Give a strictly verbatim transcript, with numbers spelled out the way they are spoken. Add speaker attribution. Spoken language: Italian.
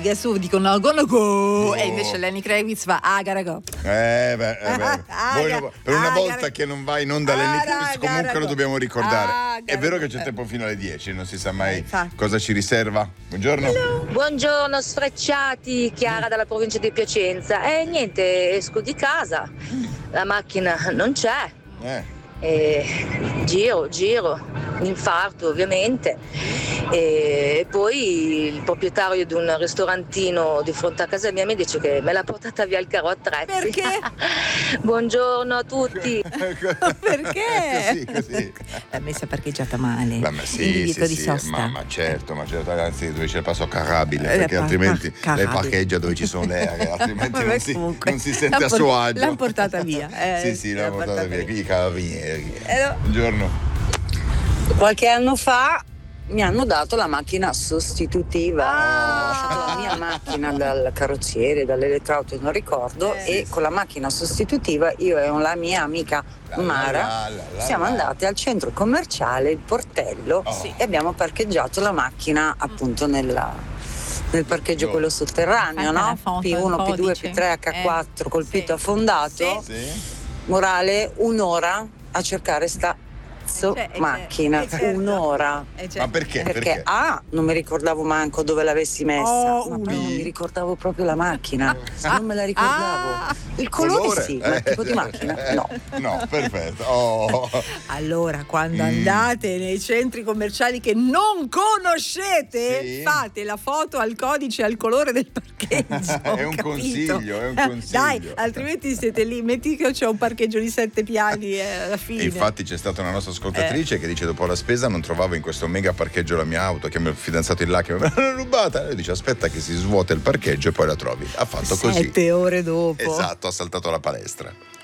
Speaker 1: sfiga su, dicono go no go, oh. E invece Lenny Kravitz va a gara go.
Speaker 2: Eh beh, eh beh. Voi, per una volta
Speaker 1: gara...
Speaker 2: che non vai in onda Lenny Kravitz, comunque lo dobbiamo ricordare.
Speaker 1: Ah,
Speaker 2: è vero che c'è tempo fino alle dieci, non si sa mai
Speaker 1: eh,
Speaker 2: cosa ci riserva. Buongiorno.
Speaker 3: Hello. Buongiorno sfrecciati, Chiara dalla provincia di Piacenza. E eh, niente, esco di casa, la macchina non c'è.
Speaker 2: Eh.
Speaker 3: E giro, giro, un infarto ovviamente, e poi il proprietario di un ristorantino di fronte a casa mia mi dice che me l'ha portata via il carro attrezzi.
Speaker 1: Perché?
Speaker 3: Buongiorno a tutti.
Speaker 1: Perché?
Speaker 2: Così, così.
Speaker 1: L'ha messa parcheggiata male.
Speaker 2: Ma, ma sì,
Speaker 1: il divieto
Speaker 2: sì,
Speaker 1: di
Speaker 2: sì,
Speaker 1: sosta.
Speaker 2: Ma, ma certo, ma certo, anzi dove c'è il passo carrabile,
Speaker 1: Eh,
Speaker 2: perché
Speaker 1: pa-
Speaker 2: altrimenti
Speaker 1: pa-
Speaker 2: lei
Speaker 1: carrabile.
Speaker 2: parcheggia dove ci sono le aree, altrimenti
Speaker 1: Vabbè,
Speaker 2: non, si,
Speaker 1: comunque,
Speaker 2: non si sente
Speaker 1: l'han
Speaker 2: a suo
Speaker 1: por-
Speaker 2: agio.
Speaker 1: L'hanno portata via. Eh,
Speaker 2: sì, sì, l'hanno portata via. Qui i carabinieri.
Speaker 1: Eh, no.
Speaker 2: Buongiorno.
Speaker 4: Qualche anno fa mi hanno dato la macchina sostitutiva.
Speaker 1: Ah.
Speaker 4: Ho lasciato la mia macchina dal carrozziere, dall'elettrauto, non ricordo,
Speaker 1: Eh.
Speaker 4: e con la macchina sostitutiva io e la mia amica Mara
Speaker 2: La, la, la,
Speaker 4: siamo
Speaker 2: la.
Speaker 4: andati al centro commerciale, il Portello,
Speaker 2: Oh.
Speaker 4: e abbiamo parcheggiato la macchina appunto nella, nel parcheggio quello sotterraneo,
Speaker 1: Fatta la
Speaker 4: no?
Speaker 1: foto,
Speaker 4: P uno,
Speaker 1: il
Speaker 4: P due,
Speaker 1: codice.
Speaker 4: P tre, H quattro,
Speaker 1: Eh.
Speaker 4: colpito,
Speaker 1: Sì.
Speaker 4: affondato.
Speaker 2: Sì.
Speaker 4: Morale, un'ora a cercare sta
Speaker 1: Eh, cioè, eh,
Speaker 4: macchina,
Speaker 1: eh, certo.
Speaker 4: un'ora.
Speaker 1: Eh, certo.
Speaker 2: Ma perché?
Speaker 4: Perché A, non mi ricordavo manco dove l'avessi messa,
Speaker 1: Oh,
Speaker 4: ma
Speaker 1: uno.
Speaker 4: poi non mi ricordavo proprio la macchina, non me la ricordavo.
Speaker 1: Ah.
Speaker 4: Il colore,
Speaker 2: Colore?
Speaker 4: sì, ma il tipo di macchina no.
Speaker 2: No, perfetto. Oh.
Speaker 1: Allora, quando
Speaker 2: Mm.
Speaker 1: andate nei centri commerciali che non conoscete,
Speaker 2: Sì.
Speaker 1: fate la foto al codice e al colore del parcheggio.
Speaker 2: È un
Speaker 1: capito?
Speaker 2: consiglio, è un
Speaker 1: Eh,
Speaker 2: consiglio.
Speaker 1: Dai, altrimenti siete lì, metti che c'è un parcheggio di sette piani e alla fine.
Speaker 2: E infatti c'è stata una nostra ascoltatrice
Speaker 1: Eh.
Speaker 2: che dice dopo la spesa non trovavo in questo mega parcheggio la mia auto, che il mio fidanzato in là che me l'hanno rubata, e dice aspetta che si svuota il parcheggio e poi la trovi. Ha fatto così.
Speaker 1: Sette ore dopo.
Speaker 2: Esatto, ha saltato la palestra.